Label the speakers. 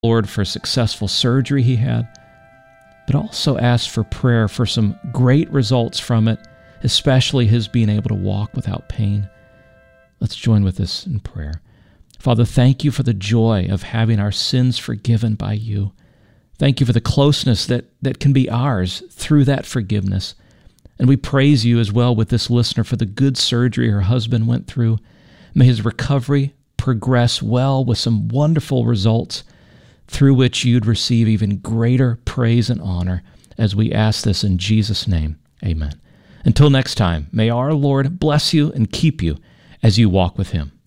Speaker 1: Lord, for successful surgery he had, but also ask for prayer for some great results from it, especially his being able to walk without pain. Let's join with us in prayer. Father, thank you for the joy of having our sins forgiven by you. Thank you for the closeness that can be ours through that forgiveness. And we praise you as well with this listener for the good surgery her husband went through. May his recovery progress well with some wonderful results through which you'd receive even greater praise and honor, as we ask this in Jesus' name. Amen. Until next time, may our Lord bless you and keep you as you walk with him.